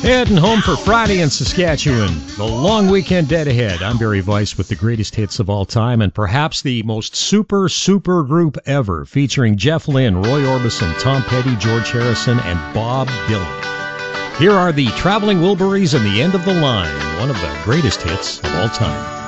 Heading home for Friday in Saskatchewan. The long weekend dead ahead. I'm Barry Weiss with the greatest hits of all time and perhaps the most super group ever, featuring Jeff Lynne, Roy Orbison, Tom Petty, George Harrison, and Bob Dylan. Here are the Traveling Wilburys and the End of the Line, one of the greatest hits of all time.